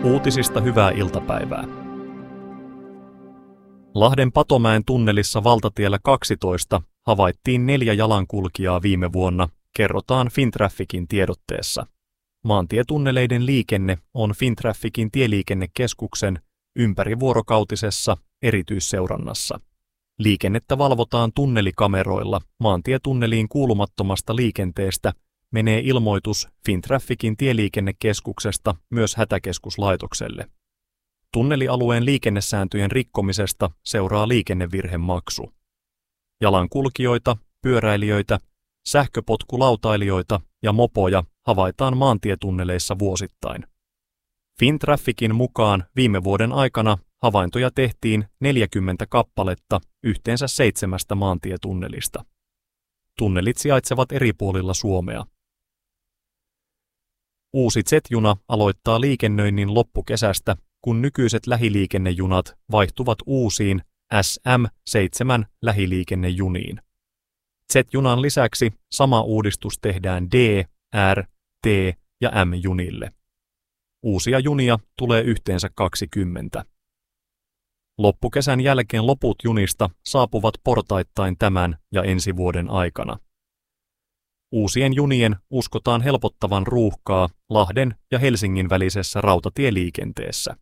Uutisista hyvää iltapäivää. Lahden Patomäen tunnelissa valtatiellä 12 havaittiin 4 jalankulkijaa viime vuonna, kerrotaan Fintrafficin tiedotteessa. Maantietunneleiden liikenne on Fintrafficin tieliikennekeskuksen ympärivuorokautisessa erityisseurannassa. Liikennettä valvotaan tunnelikameroilla. Maantietunneliin kuulumattomasta liikenteestä menee ilmoitus Fintrafficin tieliikennekeskuksesta myös hätäkeskuslaitokselle. Tunnelialueen liikennesääntöjen rikkomisesta seuraa liikennevirhemaksu. Jalankulkijoita, pyöräilijöitä, sähköpotkulautailijoita ja mopoja havaitaan maantietunneleissa vuosittain. Fintrafficin mukaan viime vuoden aikana havaintoja tehtiin 40 kappaletta yhteensä 7 maantietunnelista. Tunnelit sijaitsevat eri puolilla Suomea. Uusi Z-juna aloittaa liikennöinnin loppukesästä, kun nykyiset lähiliikennejunat vaihtuvat uusiin SM7 lähiliikennejuniin. Z-junan lisäksi sama uudistus tehdään D, R, T ja M-junille. Uusia junia tulee yhteensä 20. Loppukesän jälkeen loput junista saapuvat portaittain tämän ja ensi vuoden aikana. Uusien junien uskotaan helpottavan ruuhkaa Lahden ja Helsingin välisessä rautatieliikenteessä.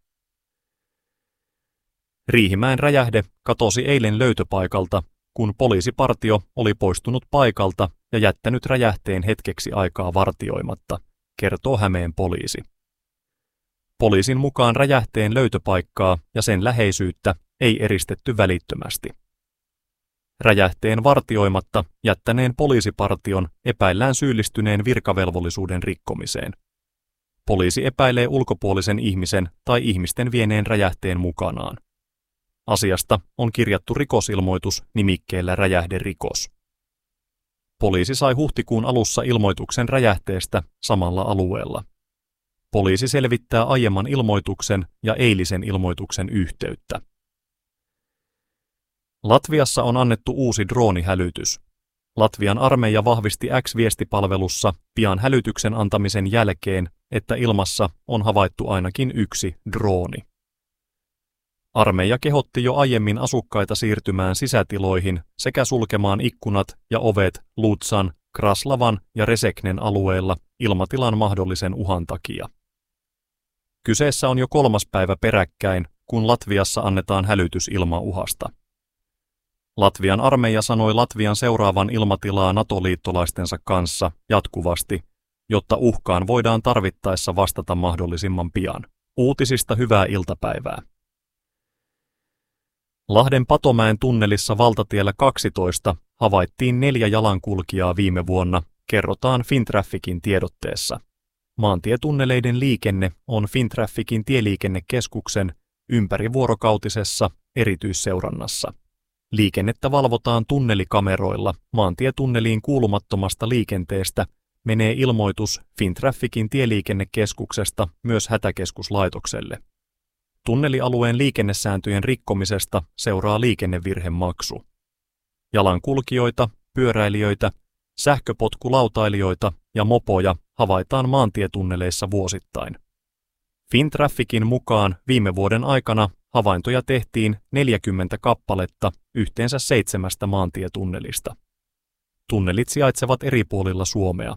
Riihimäen räjähde katosi eilen löytöpaikalta, kun poliisipartio oli poistunut paikalta ja jättänyt räjähteen hetkeksi aikaa vartioimatta, kertoo Hämeen poliisi. Poliisin mukaan räjähteen löytöpaikkaa ja sen läheisyyttä ei eristetty välittömästi. Räjähteen vartioimatta jättäneen poliisipartion epäillään syyllistyneen virkavelvollisuuden rikkomiseen. Poliisi epäilee ulkopuolisen ihmisen tai ihmisten vieneen räjähteen mukanaan. Asiasta on kirjattu rikosilmoitus nimikkeellä räjähderikos. Poliisi sai huhtikuun alussa ilmoituksen räjähteestä samalla alueella. Poliisi selvittää aiemman ilmoituksen ja eilisen ilmoituksen yhteyttä. Latviassa on annettu uusi droonihälytys. Latvian armeija vahvisti X-viestipalvelussa pian hälytyksen antamisen jälkeen, että ilmassa on havaittu ainakin 1 drooni. Armeija kehotti jo aiemmin asukkaita siirtymään sisätiloihin sekä sulkemaan ikkunat ja ovet Lutsan, Kraslavan ja Reseknen alueella ilmatilan mahdollisen uhan takia. Kyseessä on jo 3. päivä peräkkäin, kun Latviassa annetaan hälytys ilmauhasta. Latvian armeija sanoi Latvian seuraavan ilmatilaa NATO-liittolaistensa kanssa jatkuvasti, jotta uhkaan voidaan tarvittaessa vastata mahdollisimman pian. Uutisista hyvää iltapäivää. Lahden Patomäen tunnelissa valtatiellä 12 havaittiin 4 jalankulkijaa viime vuonna, kerrotaan Fintrafficin tiedotteessa. Maantietunneleiden liikenne on Fintrafficin tieliikennekeskuksen ympärivuorokautisessa erityisseurannassa. Liikennettä valvotaan tunnelikameroilla. Maantietunneliin kuulumattomasta liikenteestä menee ilmoitus Fintrafficin tieliikennekeskuksesta myös hätäkeskuslaitokselle. Tunnelialueen liikennesääntöjen rikkomisesta seuraa liikennevirhemaksu. Jalankulkijoita, pyöräilijöitä, sähköpotkulautailijoita ja mopoja havaitaan maantietunneleissa vuosittain. Fintrafficin mukaan viime vuoden aikana havaintoja tehtiin 40 kappaletta yhteensä 7 maantietunnelista. Tunnelit sijaitsevat eri puolilla Suomea.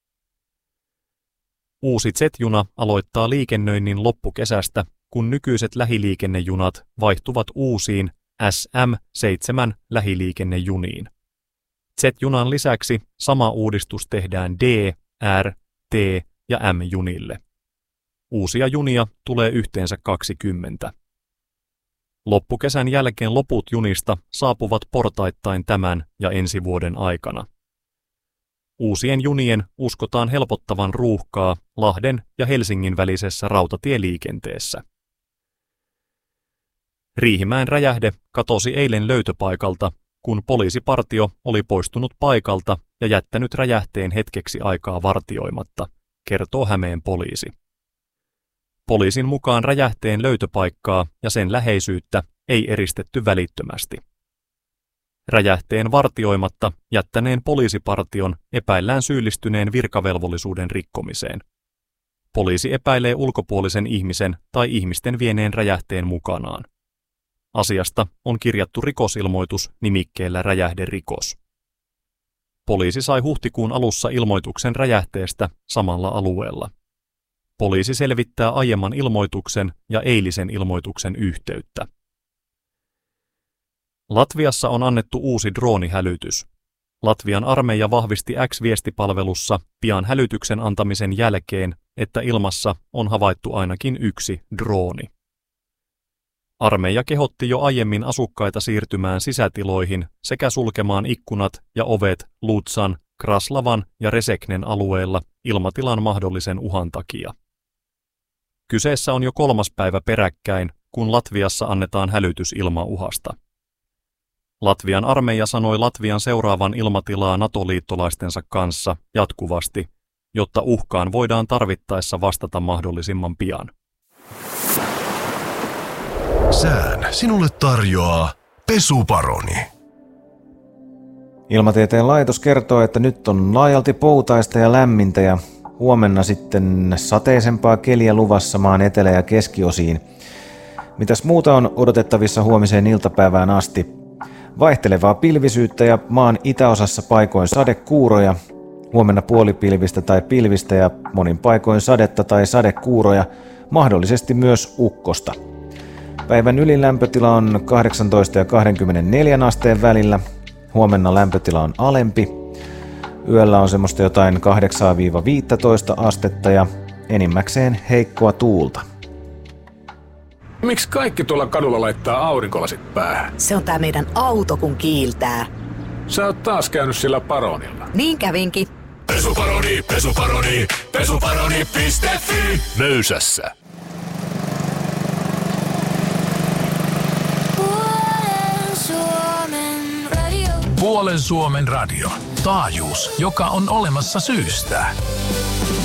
Uusi Z-juna aloittaa liikennöinnin loppukesästä, kun nykyiset lähiliikennejunat vaihtuvat uusiin SM7 lähiliikennejuniin. Z-junan lisäksi sama uudistus tehdään D, R, T ja M-junille. Uusia junia tulee yhteensä 20. Loppukesän jälkeen loput junista saapuvat portaittain tämän ja ensi vuoden aikana. Uusien junien uskotaan helpottavan ruuhkaa Lahden ja Helsingin välisessä rautatieliikenteessä. Riihimäen räjähde katosi eilen löytöpaikalta, kun poliisipartio oli poistunut paikalta ja jättänyt räjähteen hetkeksi aikaa vartioimatta, kertoo Hämeen poliisi. Poliisin mukaan räjähteen löytöpaikkaa ja sen läheisyyttä ei eristetty välittömästi. Räjähteen vartioimatta jättäneen poliisipartion epäillään syyllistyneen virkavelvollisuuden rikkomiseen. Poliisi epäilee ulkopuolisen ihmisen tai ihmisten vieneen räjähteen mukanaan. Asiasta on kirjattu rikosilmoitus nimikkeellä räjähderikos. Poliisi sai huhtikuun alussa ilmoituksen räjähteestä samalla alueella. Poliisi selvittää aiemman ilmoituksen ja eilisen ilmoituksen yhteyttä. Latviassa on annettu uusi droonihälytys. Latvian armeija vahvisti X-viestipalvelussa pian hälytyksen antamisen jälkeen, että ilmassa on havaittu ainakin yksi drooni. Armeija kehotti jo aiemmin asukkaita siirtymään sisätiloihin sekä sulkemaan ikkunat ja ovet Lutsan, Kraslavan ja Reseknen alueella ilmatilan mahdollisen uhan takia. Kyseessä on jo 3. päivä peräkkäin, kun Latviassa annetaan hälytys ilmauhasta. Latvian armeija sanoi Latvian seuraavan ilmatilaa NATO-liittolaistensa kanssa jatkuvasti, jotta uhkaan voidaan tarvittaessa vastata mahdollisimman pian. Sään sinulle tarjoaa Pesuparoni. Ilmatieteen laitos kertoo, että nyt on laajalti poutaista ja lämmintä ja huomenna sitten sateisempaa keliä luvassa maan etelä- ja keskiosiin. Mitäs muuta on odotettavissa huomiseen iltapäivään asti? Vaihtelevaa pilvisyyttä ja maan itäosassa paikoin sadekuuroja, huomenna puolipilvistä tai pilvistä ja monin paikoin sadetta tai sadekuuroja, mahdollisesti myös ukkosta. Päivän ylin-lämpötila on 18 ja 24 asteen välillä, huomenna lämpötila on alempi, yöllä on semmoista jotain 8-15 astetta ja enimmäkseen heikkoa tuulta. Miksi kaikki tuolla kadulla laittaa aurinkolasit päähän? Se on tää meidän auto, kun kiiltää. Sä oot taas käynyt sillä Paronilla. Niin kävinkin. Pesuparoni, pesuparoni, pesuparoni.fi. Möysässä. Puolen Suomen radio. Taajuus, joka on olemassa syystä.